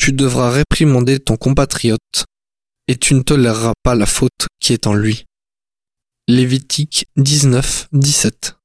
tu devras réprimander ton compatriote, et tu ne toléreras pas la faute qui est en lui. Lévitique 19, 17.